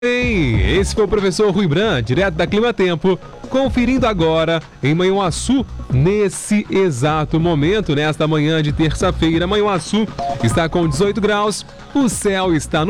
Ei, esse foi o professor Rui Bran, direto da Clima Tempo, conferindo agora em Manhuaçu, nesse exato momento, nesta manhã de terça-feira. Manhuaçu está com 18 graus, o céu está